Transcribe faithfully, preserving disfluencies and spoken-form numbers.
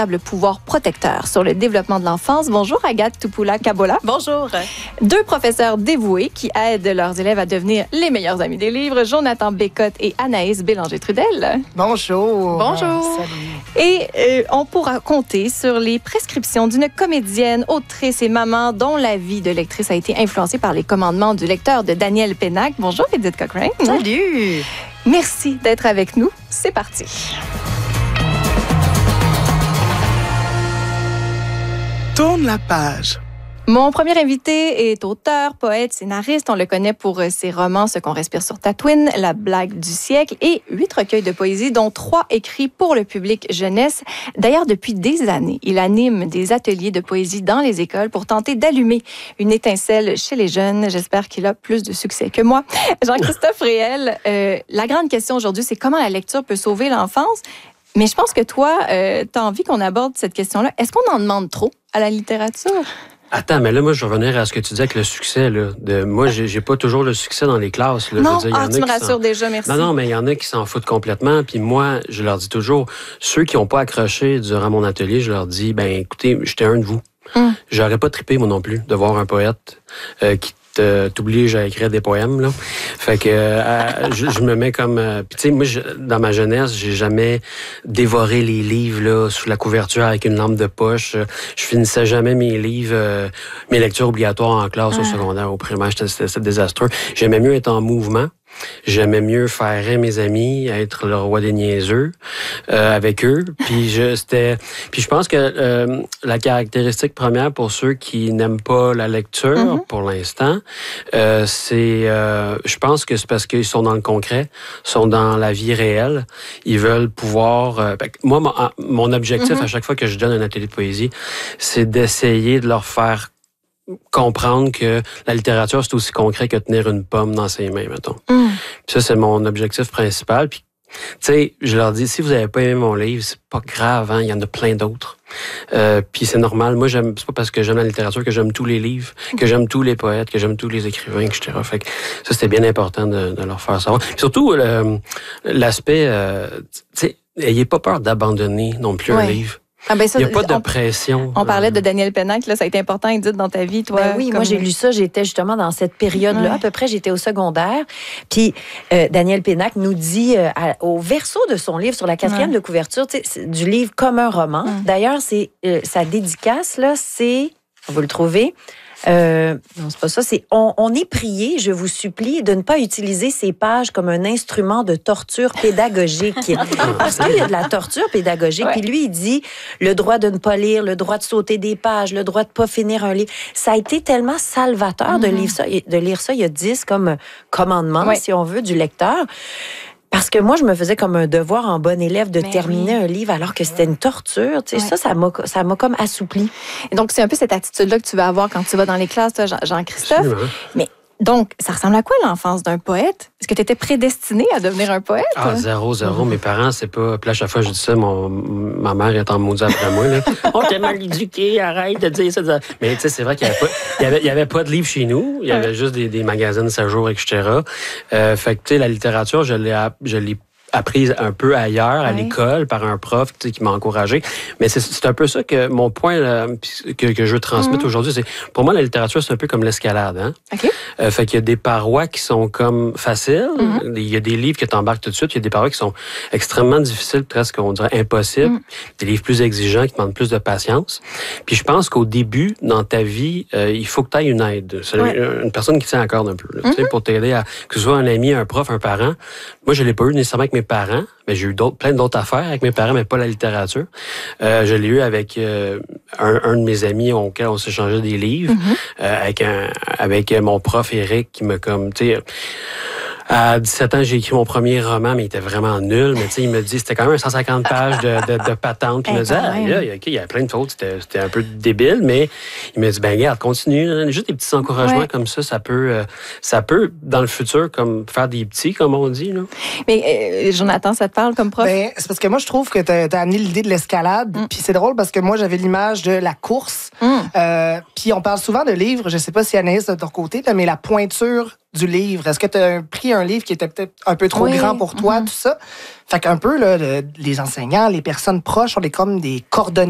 véritable pouvoir protecteur sur le développement de l'enfance. Bonjour Agathe Tupoula-Kabola. Bonjour. Deux professeurs dévoués qui aident leurs élèves à devenir les meilleurs amis des livres, Jonathan Bécotte et Anaïs Bélanger-Trudel. Bonjour. Bonjour. Salut. Et euh, on pourra compter sur les prescriptions d'une comédienne, autrice et maman dont la vie de lectrice a été influencée par les commandements du lecteur de Daniel Pénac. Bonjour Edith Cochrane. Salut. Merci d'être avec nous. C'est parti. Tourne la page. Mon premier invité est auteur, poète, scénariste. On le connaît pour ses romans Ce qu'on respire sur Tatooine, La blague du siècle et huit recueils de poésie, dont trois écrits pour le public jeunesse. D'ailleurs, depuis des années, il anime des ateliers de poésie dans les écoles pour tenter d'allumer une étincelle chez les jeunes. J'espère qu'il a plus de succès que moi. Jean-Christophe Réel, euh, la grande question aujourd'hui, c'est comment la lecture peut sauver l'enfance. Mais je pense que toi, euh, tu as envie qu'on aborde cette question-là. Est-ce qu'on en demande trop à la littérature? Attends, mais là, moi, je vais revenir à ce que tu disais avec le succès. Là, de, moi, j'ai, j'ai pas toujours le succès dans les classes. Là, non, je veux dire, ah, y en tu a me qui rassures s'en... déjà, merci. Non, non, mais il y en a qui s'en foutent complètement. Puis moi, je leur dis toujours, ceux qui n'ont pas accroché durant mon atelier, je leur dis, ben écoutez, j'étais un de vous. Hum. J'aurais pas trippé, moi non plus, de voir un poète euh, qui t'oblige à écrire des poèmes, là. Fait que euh, je, je me mets comme... Euh, puis tu sais, moi, je, dans ma jeunesse, j'ai jamais dévoré les livres, là, sous la couverture avec une lampe de poche. Je finissais jamais mes livres, euh, mes lectures obligatoires en classe, ah. au secondaire, au primaire. C'était, c'était, c'était désastreux. J'aimais mieux être en mouvement. J'aimais mieux faire rire mes amis, être le roi des niaiseux euh, avec eux. Puis je, c'était, puis je pense que euh, la caractéristique première pour ceux qui n'aiment pas la lecture, mm-hmm. pour l'instant, euh, c'est, euh, je pense que c'est parce qu'ils sont dans le concret, sont dans la vie réelle. Ils veulent pouvoir. Euh, moi, mon, mon objectif mm-hmm. à chaque fois que je donne un atelier de poésie, c'est d'essayer de leur faire comprendre que la littérature, c'est aussi concret que tenir une pomme dans ses mains, mettons. Mm. Puis ça, c'est mon objectif principal. Puis, tu sais, je leur dis, si vous n'avez pas aimé mon livre, c'est pas grave, hein, il y en a plein d'autres. Euh, puis c'est normal. Moi, j'aime, c'est pas parce que j'aime la littérature que j'aime tous les livres, que j'aime tous les poètes, que j'aime tous les écrivains, et cetera. Fait que ça, c'était bien important de, de leur faire savoir. Puis surtout, le, l'aspect, euh, tu sais, ayez pas peur d'abandonner non plus ouais. un livre. Ah ben ça, il n'y a pas de on, pression. On parlait de Daniel Pénac, là, ça a été important, Edith, dans ta vie, toi. Ben oui, comme... moi j'ai lu ça, j'étais justement dans cette période-là, ouais. à peu près, j'étais au secondaire. Puis euh, Daniel Pénac nous dit euh, à, au verso de son livre, sur la quatrième ouais. de couverture, du livre comme un roman. Ouais. D'ailleurs, c'est euh, sa dédicace, là, c'est, vous le trouvez, Euh, non, c'est pas ça. C'est on, on est prié, je vous supplie, de ne pas utiliser ces pages comme un instrument de torture pédagogique. Parce qu'il y a de la torture pédagogique. Ouais. Puis lui, il dit le droit de ne pas lire, le droit de sauter des pages, le droit de pas finir un livre. Ça a été tellement salvateur mm-hmm. de lire ça. De lire ça, il y a dix comme commandements, ouais. si on veut, du lecteur. Parce que moi, je me faisais comme un devoir en bonne élève de Mais terminer oui. un livre alors que c'était une torture. Tu sais, ouais. Ça, ça m'a, ça m'a comme assoupli. Et donc, c'est un peu cette attitude-là que tu vas avoir quand tu vas dans les classes, toi, Jean-Christophe. Absolument. Mais donc, ça ressemble à quoi l'enfance d'un poète? Est-ce que tu étais prédestiné à devenir un poète? Ah, zéro, zéro. Mm-hmm. Mes parents, c'est pas... Puis là, à chaque fois que je dis ça, mon... ma mère est en maudit après moi. Là. On t'a mal éduqué, arrête de dire ça. Mais tu sais, c'est vrai qu'il n'y avait, avait, avait pas de livre chez nous. Il y avait ouais. juste des, des magazines sept jours, et cetera. Euh, fait que, tu sais, la littérature, je l'ai, je l'ai apprise un peu ailleurs, à ouais. l'école, par un prof qui m'a encouragé. Mais c'est, c'est un peu ça que mon point là, que, que je veux transmettre mm-hmm. aujourd'hui. C'est, pour moi, la littérature, c'est un peu comme l'escalade. Hein? Okay. Euh, fait qu'il y a des parois qui sont comme faciles. Mm-hmm. Il y a des livres que tu embarques tout de suite. Il y a des parois qui sont extrêmement difficiles, presque, on dirait, impossibles. Mm. Des livres plus exigeants qui demandent plus de patience. Puis je pense qu'au début, dans ta vie, euh, il faut que tu aies une aide. C'est ouais. une, une personne qui tient à corde un peu. Là, mm-hmm. pour t'aider à... Que ce soit un ami, un prof, un parent. Moi, je l'ai pas eu nécessairement avec mes parents, mais j'ai eu d'autres, plein d'autres affaires avec mes parents, mais pas la littérature. Euh, je l'ai eu avec euh, un, un de mes amis auquel on s'échangeait des livres, mm-hmm. euh, avec un, avec mon prof Éric qui me comme, tu sais, à dix-sept ans, j'ai écrit mon premier roman, mais il était vraiment nul. Mais tu sais, il me dit, c'était quand même cent cinquante pages de, de, de patente. Puis il me dit, ah, là, il y a plein de fautes, c'était, c'était un peu débile, mais il me dit, ben regarde, continue. Juste des petits encouragements ouais. comme ça, ça peut, ça peut, dans le futur, comme faire des petits, comme on dit. Là. Mais euh, Jonathan, ça te parle comme prof? Ben, c'est parce que moi, je trouve que tu as amené l'idée de l'escalade. Mm. Puis c'est drôle parce que moi, j'avais l'image de la course. Mm. Euh, puis on parle souvent de livres. Je sais pas si Anaïs, de ton côté, mais la pointure du livre. Est-ce que tu as pris un livre qui était peut-être un peu trop oui. grand pour toi, mm-hmm. tout ça? Fait qu'un peu, là, le, les enseignants, les personnes proches, on est comme des cordonniers